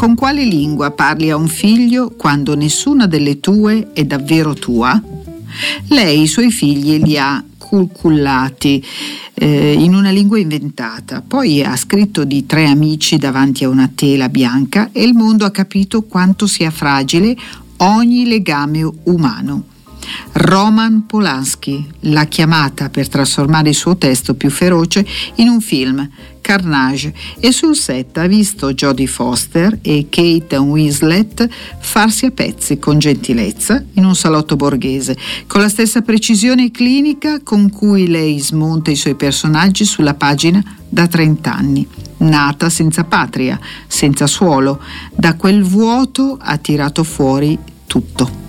Con quale lingua parli a un figlio quando nessuna delle tue è davvero tua? Lei i suoi figli li ha cucullati in una lingua inventata, poi ha scritto di 3 amici davanti a una tela bianca e il mondo ha capito quanto sia fragile ogni legame umano. Roman Polanski l'ha chiamata per trasformare il suo testo più feroce in un film, Carnage, e sul set ha visto Jodie Foster e Kate Winslet farsi a pezzi con gentilezza in un salotto borghese, con la stessa precisione clinica con cui lei smonta i suoi personaggi sulla pagina da 30 anni. Nata senza patria, senza suolo, da quel vuoto ha tirato fuori tutto.